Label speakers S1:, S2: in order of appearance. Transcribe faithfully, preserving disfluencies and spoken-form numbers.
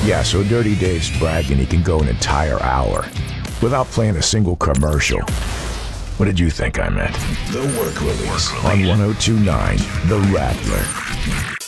S1: Yeah, so Dirty Dave's bragging he can go an entire hour without playing a single commercial. What did you think I meant?
S2: The Work Release
S1: On one oh two point nine, The Rattler.